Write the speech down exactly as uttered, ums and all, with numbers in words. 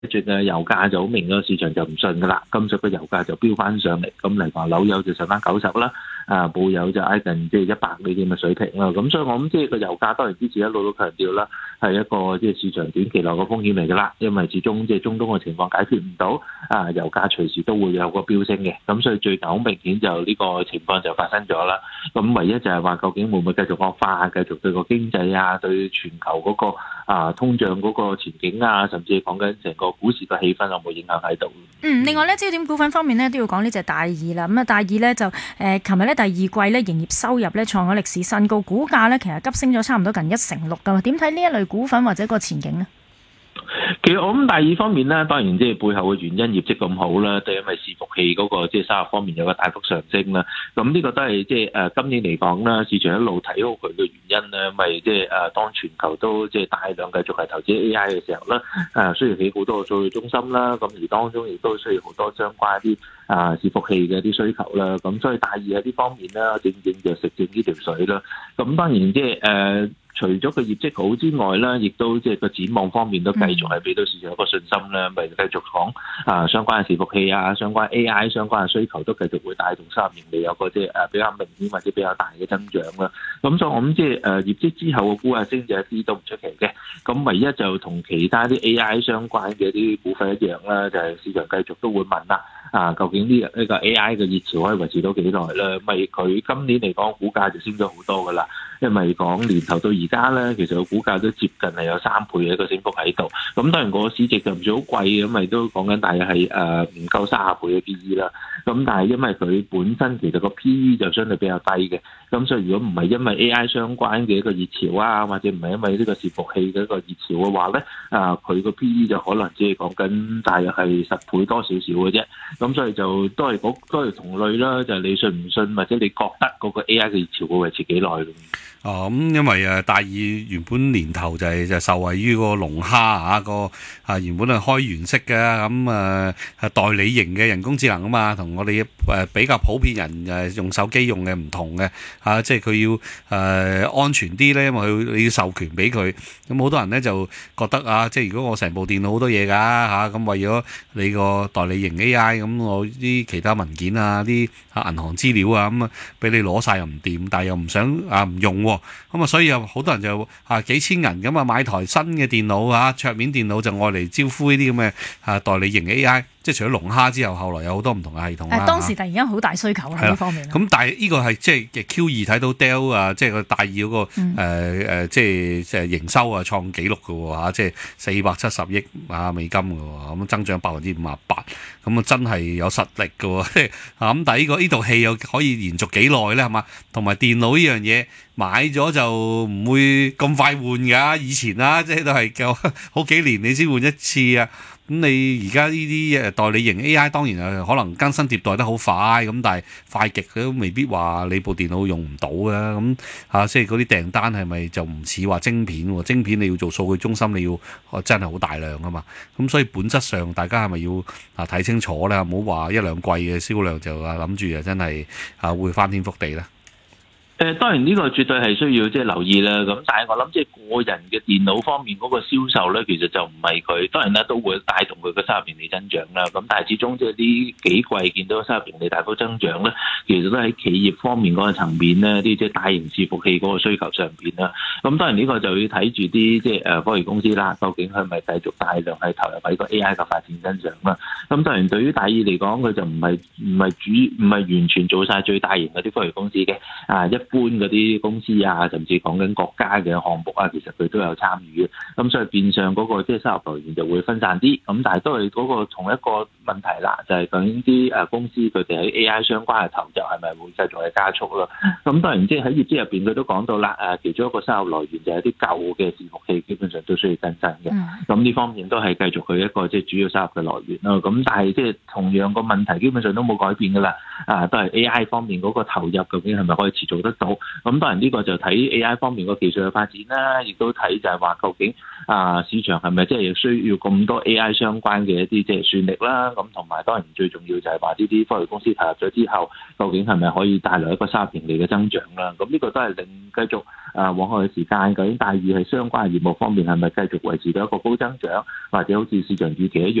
最近油價就好明個市場就唔信噶啦，今日個油價就飆翻上嚟，咁嚟話紐油就上翻九十啦，啊布油就挨近即係一百呢啲咁嘅水平啦，咁所以我諗即係個油價當然之前一路都強調啦，係一個即係市場短期內嘅風險嚟噶啦，因為始終即係中東嘅情況解決唔到，啊油價隨時都會有個飆升嘅，咁所以最近好明顯就呢個情況就發生咗啦，咁唯一就係話究竟會唔會繼續惡化，繼續對個經濟啊，對全球嗰個啊通脹嗰個前景啊，甚至係講緊成個股市嘅氣氛有冇影響喺度？ 嗯，另外咧，焦點股份方面咧都要講呢隻大二啦。咁啊，大二咧就誒，琴日咧第二季咧營業收入咧創咗歷史新高，股價咧其實急升咗差唔多近一成六噶。點睇呢一類股份或者個前景呢？ 其實我諗大二方面咧，當然即係背後嘅原因業績咁好啦，都係因為伺服器嗰個即係收入方面有個大幅上升啦。咁呢個都係即係誒今年嚟講啦，市場一路睇好佢嘅原因咧，咪即係誒當全球都即係大量繼續係投資 A I 嘅時候啦，誒需要起好多嘅數據中心啦，咁而當中亦都需要好多相關啲啊伺服器嘅啲需求啦。咁所以大二喺呢方面啦，正正就食正呢條水啦。咁當然即係誒。除咗個業績好之外咧，亦都即係個展望方面都繼續係俾到市場一個信心咧，咪、嗯、繼續講啊相關嘅伺服器啊、相關 A I 相關嘅需求都繼續會帶動收入盈利有個即係誒比較明顯或者比較大嘅增長啦。咁所以我諗即係誒業績之後嘅股價升就一啲都唔出奇嘅。咁唯一就同其他啲 A I 相關嘅啲股份一樣啦，就係、是、市場繼續都會問啦。啊，究竟呢呢個 A I 嘅熱潮可以維持到幾耐咧？咪佢今年嚟講，股價就升咗好多噶啦。因為講年頭到而家咧，其實個股價都接近係有三倍嘅一個升幅喺度。咁當然個市值就唔算好貴嘅，咁咪都講緊大約係誒唔夠三十倍嘅 P E 啦。咁但係因為佢本身其實個 P E 就相對比較低嘅，咁所以如果唔係因為 A I 相關嘅一個熱潮啊，或者唔係因為呢個伺服器嘅一個熱潮嘅話咧，啊佢個 P E 就可能只係講緊大約係十倍多少少嘅啫。咁所以就都係嗰都係同類啦，就係、是、你信唔信或者你覺得嗰個 A I 嘅熱潮會維持幾耐咁。 哦，咁、嗯、因為誒大二原本年頭就係就受惠於個龍蝦啊個啊原本係開源式嘅，咁誒係代理型嘅人工智能啊嘛，同我哋誒比較普遍人誒用手機用嘅唔同嘅啊，即係佢要誒、呃、安全啲咧，因為佢你要授權俾佢，咁好多人咧就覺得啊，即係如果我成部電腦好多嘢㗎嚇，咁、啊、為咗你個代理型 A I，咁我啲其他文件啊、啲啊銀行資料啊，咁啊俾你攞晒又唔掂，但係又唔想啊唔用喎。咁啊，所以有好多人就啊幾千銀咁啊買台新嘅電腦啊，桌面電腦就愛嚟招呼呢啲咁嘅啊代理型 A I， 即係除咗龍蝦之後，後來有好多唔同嘅系統啦。 誒，當時突然間好大需求喺呢方面。咁但係呢個係即係 Q 二睇到 Dell 啊，即係個大二嗰個誒誒，即係即係營收啊創紀錄嘅喎嚇，即係四百七十億啊美金嘅喎，咁增長百分之五十八，咁啊真係有實力嘅喎，即係啊咁。但係呢個呢套戲又可以延續幾耐咧？係嘛，同埋電腦呢樣嘢。買咗就唔會咁快換㗎，以前啦，即係都係夠好幾年你先換一次啊。咁你而家呢啲誒代理型 A I 當然係可能更新迭代得好快，咁但係快極佢都未必話你部電腦用唔到嘅。咁啊，即係嗰啲訂單係咪就唔似話晶片喎？晶片你要做數據中心，你要真係好大量啊嘛。咁所以本質上大家係咪要啊睇清楚咧？唔好話一兩季嘅銷量就啊諗住啊真係啊會翻天覆地咧。 誒當然呢個絕對係需要即係留意啦，咁但係我諗即係個人嘅電腦方面嗰個銷售咧，其實就唔係佢，當然啦都會帶動佢嘅收入盈利增長啦。咁但係始終即係呢幾季見到收入盈利大幅增長咧，其實都喺企業方面嗰個層面咧，啲即係大型伺服器嗰個需求上邊啦。咁當然呢個就要睇住啲即係誒科技公司啦，究竟係咪繼續大量係投入喺個 A I 嘅發展身上啦。咁當然對於大二嚟講，佢就唔係唔係主唔係完全做晒最大型嗰啲科技公司嘅啊一。般嗰啲公司啊，甚至講緊國家嘅項目啊，其實佢都有參與嘅。咁所以變相嗰個即係收入來源就會分散啲。咁但係都係嗰個同一個問題啦，就係究竟啲誒公司佢哋喺 A I 相關嘅投入係咪會繼續係加速咯？咁當然即係喺業績入邊佢都講到啦，誒其中一個收入來源就係啲舊嘅伺服器，基本上都需要更新嘅。咁呢方面都係繼續佢一個即係主要收入嘅來源咯。咁咁但係即係同樣個問題基本上都冇改變㗎啦。啊，都係 A I 方面嗰個投入究竟係咪可以持續得到？咁當然呢個就睇 A I 方面個技術嘅發展啦，亦都睇就係話究竟啊市場係咪即係需要咁多 A I 相關嘅一啲即係算力啦？咁同埋當然最重要就係話呢啲科技公司投入咗之後，究竟係咪可以帶來一個收入盈利嘅增長啦？咁呢個都係令繼續啊往後嘅時間，究竟大二係相關嘅業務方面係咪繼續維持到一個高增長，或者好似市場預期一樣？